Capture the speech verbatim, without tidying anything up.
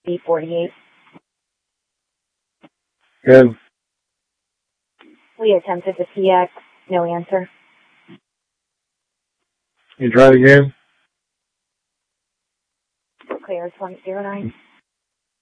B forty-eight. Good. We attempted the P X. No answer. You try it again? Clear twenty oh nine.